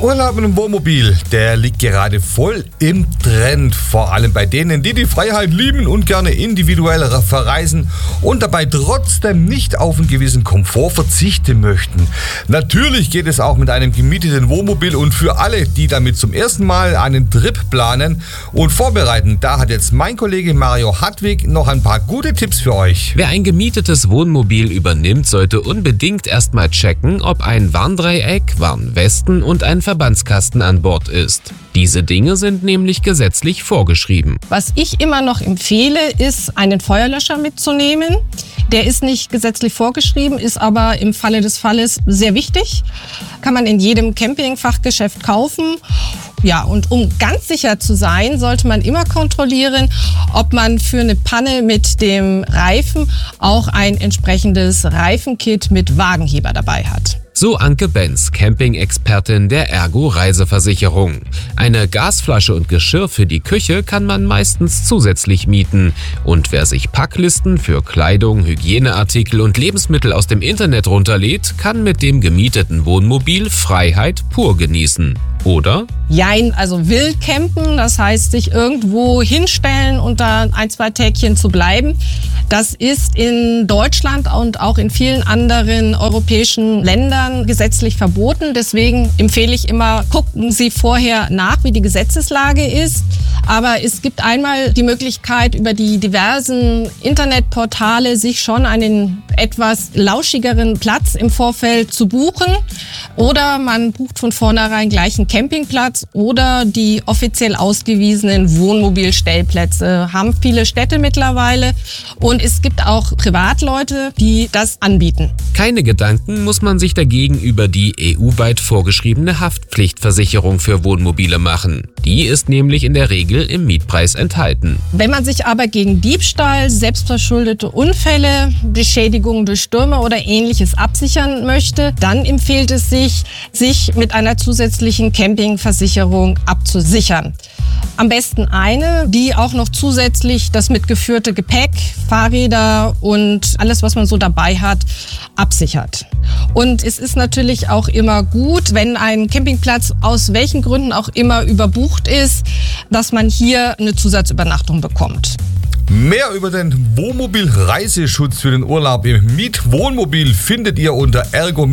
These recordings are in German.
Urlaub mit einem Wohnmobil, der liegt gerade voll im Trend. Vor allem bei denen, die die Freiheit lieben und gerne individuell verreisen und dabei trotzdem nicht auf einen gewissen Komfort verzichten möchten. Natürlich geht es auch mit einem gemieteten Wohnmobil und für alle, die damit zum ersten Mal einen Trip planen und vorbereiten, da hat jetzt mein Kollege Mario Hartwig noch ein paar gute Tipps für euch. Wer ein gemietetes Wohnmobil übernimmt, sollte unbedingt erstmal checken, ob ein Warndreieck, Warnwesten und ein Verbandskasten an Bord ist. Diese Dinge sind nämlich gesetzlich vorgeschrieben. Was ich immer noch empfehle, ist, einen Feuerlöscher mitzunehmen. Der ist nicht gesetzlich vorgeschrieben, ist aber im Falle des Falles sehr wichtig. Kann man in jedem Campingfachgeschäft kaufen. Ja, und um ganz sicher zu sein, sollte man immer kontrollieren, ob man für eine Panne mit dem Reifen auch ein entsprechendes Reifenkit mit Wagenheber dabei hat. So Anke Benz, Camping-Expertin der Ergo Reiseversicherung. Eine Gasflasche und Geschirr für die Küche kann man meistens zusätzlich mieten. Und wer sich Packlisten für Kleidung, Hygieneartikel und Lebensmittel aus dem Internet runterlädt, kann mit dem gemieteten Wohnmobil Freiheit pur genießen. Oder? Jein, also wild campen, das heißt sich irgendwo hinstellen und da 1-2 Tägchen zu bleiben. Das ist in Deutschland und auch in vielen anderen europäischen Ländern gesetzlich verboten. Deswegen empfehle ich immer, gucken Sie vorher nach, wie die Gesetzeslage ist. Aber es gibt einmal die Möglichkeit, über die diversen Internetportale sich schon einen etwas lauschigeren Platz im Vorfeld zu buchen. Oder man bucht von vornherein gleich einen Campingplatz oder die offiziell ausgewiesenen Wohnmobilstellplätze. Haben viele Städte mittlerweile und es gibt auch Privatleute, die das anbieten. Keine Gedanken muss man sich dagegen über die EU-weit vorgeschriebene Haftpflichtversicherung für Wohnmobile machen. Die ist nämlich in der Regel im Mietpreis enthalten. Wenn man sich aber gegen Diebstahl, selbstverschuldete Unfälle, Beschädigungen durch Stürme oder Ähnliches absichern möchte, dann empfiehlt es sich mit einer zusätzlichen Campingversicherung abzusichern. Am besten eine, die auch noch zusätzlich das mitgeführte Gepäck, Fahrräder und alles, was man so dabei hat, absichert. Und es ist natürlich auch immer gut, wenn ein Campingplatz aus welchen Gründen auch immer überbucht ist, dass man hier eine Zusatzübernachtung bekommt. Mehr über den Wohnmobil-Reiseschutz für den Urlaub im Mietwohnmobil findet ihr unter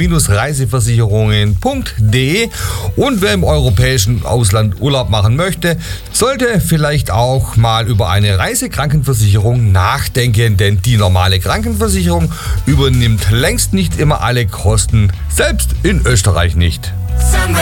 ergo-reiseversicherungen.de. Und wer im europäischen Ausland Urlaub machen möchte, sollte vielleicht auch mal über eine Reisekrankenversicherung nachdenken, denn die normale Krankenversicherung übernimmt längst nicht immer alle Kosten, selbst in Österreich nicht.